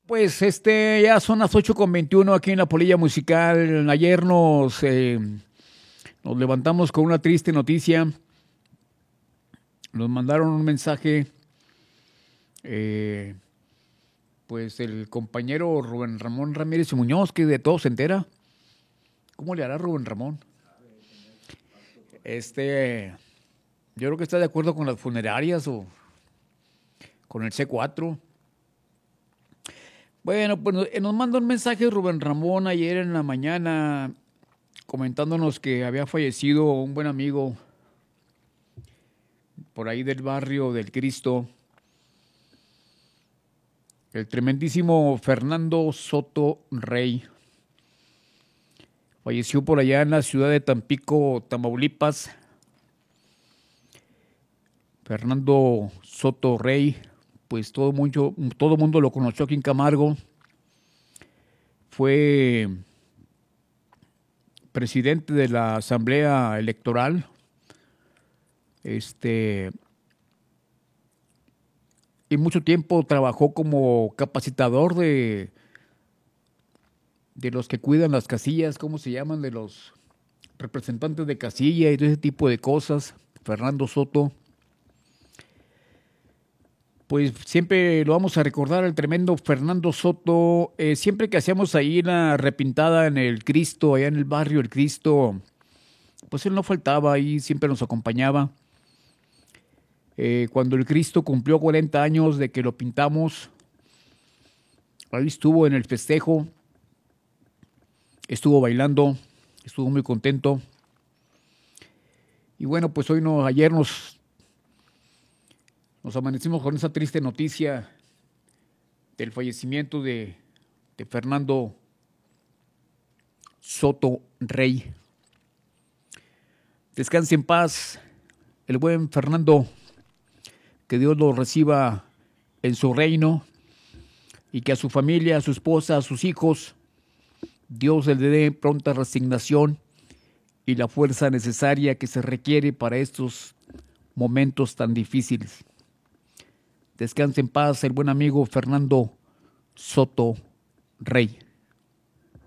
Pues ya son las 8:21 aquí en la Polilla Musical. Ayer nos levantamos con una triste noticia. Nos mandaron un mensaje, eh, pues el compañero Rubén Ramón Ramírez y Muñoz, que de todo se entera. ¿Cómo le hará Rubén Ramón? Yo creo que está de acuerdo con las funerarias o con el C4. Bueno, pues nos manda un mensaje Rubén Ramón ayer en la mañana comentándonos que había fallecido un buen amigo por ahí del barrio del Cristo, el tremendísimo Fernando Soto Rey. Falleció por allá en la ciudad de Tampico, Tamaulipas. Fernando Soto Rey, pues todo mundo lo conoció aquí en Camargo. Fue presidente de la Asamblea Electoral. Y mucho tiempo trabajó como capacitador de los que cuidan las casillas, ¿cómo se llaman? De los representantes de casilla y todo ese tipo de cosas. Fernando Soto. Pues siempre lo vamos a recordar, el tremendo Fernando Soto. Siempre que hacíamos ahí la repintada en el Cristo, allá en el barrio El Cristo, pues él no faltaba ahí, siempre nos acompañaba. Cuando el Cristo cumplió 40 años de que lo pintamos, ahí estuvo en el festejo, estuvo bailando, estuvo muy contento. Y bueno, pues ayer nos amanecimos con esa triste noticia del fallecimiento de Fernando Soto Rey. Descanse en paz el buen Fernando, que Dios lo reciba en su reino y que a su familia, a su esposa, a sus hijos, Dios le dé pronta resignación y la fuerza necesaria que se requiere para estos momentos tan difíciles. Descanse en paz el buen amigo Fernando Soto Rey.